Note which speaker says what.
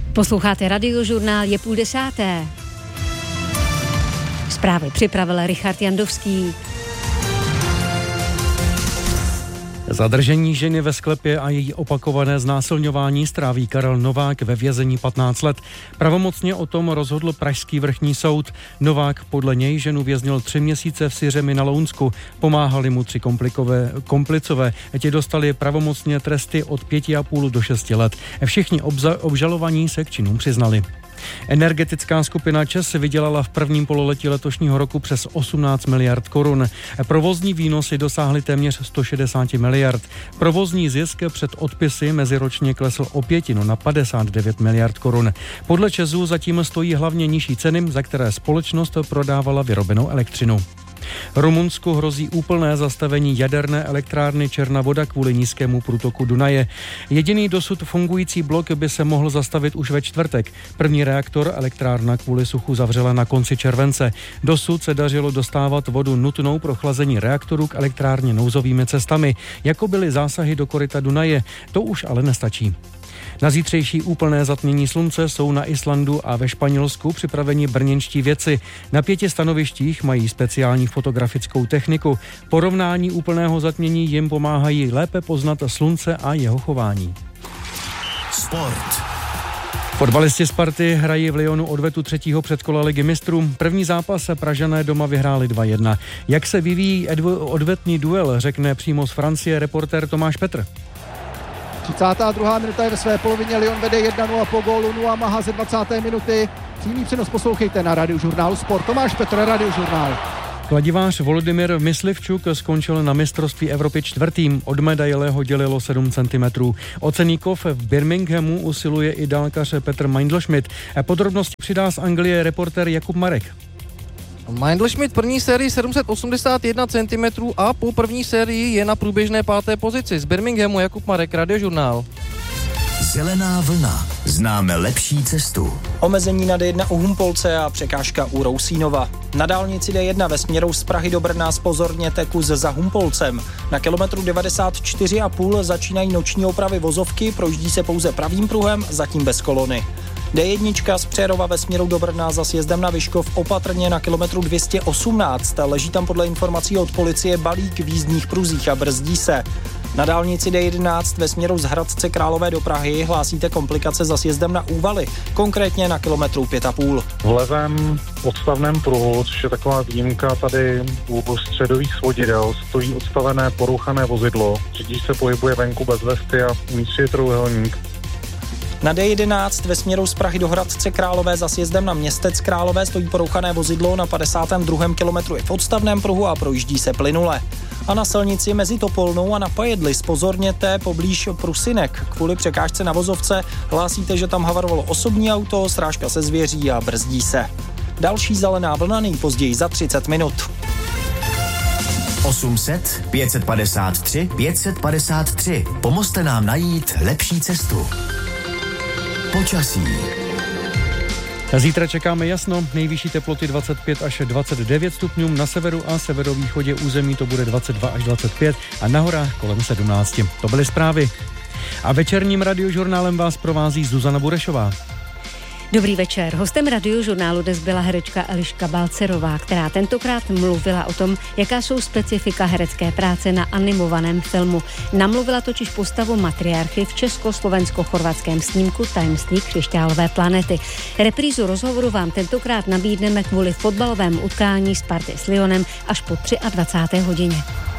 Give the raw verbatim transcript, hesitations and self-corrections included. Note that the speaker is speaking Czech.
Speaker 1: Posloucháte Radiožurnál, je půl desáté. Zprávy připravil Richard Jandovský.
Speaker 2: Zadržení ženy ve sklepě a její opakované znásilňování stráví Karel Novák ve vězení patnáct let. Pravomocně o tom rozhodl pražský vrchní soud. Novák podle něj ženu věznil tři měsíce v Syřemi na Lounsku. Pomáhali mu tři komplikové, komplicové. Ti dostali pravomocně tresty od pěti a půl do šesti let. Všichni obza, obžalovaní se k činům přiznali. Energetická skupina ČEZ vydělala v prvním pololetí letošního roku přes osmnáct miliard korun. Provozní výnosy dosáhly téměř sto šedesát miliard. Provozní zisk před odpisy meziročně klesl o pětinu na padesát devět miliard korun. Podle ČEZu zatím stojí hlavně nižší ceny, za které společnost prodávala vyrobenou elektřinu. Rumunsku hrozí úplné zastavení jaderné elektrárny Černá Voda kvůli nízkému průtoku Dunaje. Jediný dosud fungující blok by se mohl zastavit už ve čtvrtek. První reaktor elektrárna kvůli suchu zavřela na konci července. Dosud se dařilo dostávat vodu nutnou pro chlazení reaktorů k elektrárně nouzovými cestami, jako byly zásahy do koryta Dunaje. To už ale nestačí. Na zítřejší úplné zatmění slunce jsou na Islandu a ve Španělsku připraveni brněnští vědci. Na pěti stanovištích mají speciální fotografickou techniku. Porovnání úplného zatmění jim pomáhají lépe poznat slunce a jeho chování.
Speaker 3: Sport.
Speaker 2: Fotbalisti Sparty hrají v Lyonu odvetu třetího předkola Ligy mistrů. První zápas Pražané doma vyhráli dva jedna. Jak se vyvíjí odvetný duel, řekne přímo z Francie reportér Tomáš Petr.
Speaker 4: třicátá druhá minuta je ve své polovině, Lyon vede jedna nula po gólu Nua Maha ze dvacáté minuty. Přímý přenos poslouchejte na Radiožurnálu Sport. Tomáš Petr, Radiožurnál.
Speaker 2: Kladivář Volodymyr Myslivčuk skončil na mistrovství Evropy čtvrtým. Od medaile ho dělilo sedm centimetrů. O ceníkov v Birminghamu usiluje i dálkař Petr Meindl-Schmidt. Podrobnosti přidá z Anglie reportér Jakub Marek.
Speaker 5: Meindl-Schmidt první sérii sedm set osmdesát jedna centimetrů a po první sérii je na průběžné páté pozici. Z Birminghamu Jakub Marek, Radiožurnál.
Speaker 3: Zelená vlna. Známe lepší cestu.
Speaker 6: Omezení na D jedna u Humpolce a překážka u Rousínova. Na dálnici D jedna ve směru z Prahy do Brna zpozorněte kus za Humpolcem. Na kilometru devadesát čtyři a půl začínají noční opravy vozovky, projíždí se pouze pravým pruhem, zatím bez kolony. D jedna z Přerova ve směru do Brna za sjezdem na Vyškov opatrně na kilometru dvě stě osmnáct. Leží tam podle informací od policie balík v jízdních pruzích a brzdí se. Na dálnici D jedenáct ve směru z Hradce Králové do Prahy hlásíte komplikace za sjezdem na Úvaly, konkrétně na kilometru pět a půl.
Speaker 7: V levém odstavném pruhu, což je taková výjimka tady u středových svodidel, stojí odstavené porouchané vozidlo. Řidič se pohybuje venku bez vesty a uvnitř je trojúhelník.
Speaker 6: Na D jedenáct ve směru z Prahy do Hradce Králové za sjezdem na Městec Králové stojí porouchané vozidlo, na padesátém druhém kilometru je v odstavném pruhu a projíždí se plynule. A na silnici mezi Topolnou a na Pajedli zpozorněte poblíž Prusinek. Kvůli překážce na vozovce hlásíte, že tam havarovalo osobní auto, srážka se zvěří a brzdí se. Další zelená vlna nejpozději za třicet minut.
Speaker 3: osm set, pět set padesát tři, pět set padesát tři. Pomozte nám najít lepší cestu. Počasí.
Speaker 2: Zítra čekáme jasno, nejvyšší teploty dvacet pět až dvacet devět stupňů, na severu a severovýchodě území to bude dvacet dva až dvacet pět a na horách kolem sedmnáct. To byly zprávy. A večerním Radiožurnálem vás provází Zuzana Burešová.
Speaker 1: Dobrý večer. Hostem Radiožurnálu dnes byla herečka Eliška Balcerová, která tentokrát mluvila o tom, jaká jsou specifika herecké práce na animovaném filmu. Namluvila totiž postavu matriarchy v československo-chorvatském snímku Tajemství křišťálové planety. Reprízu rozhovoru vám tentokrát nabídneme kvůli fotbalovému utkání Sparty s Lyonem až po dvacáté třetí hodině.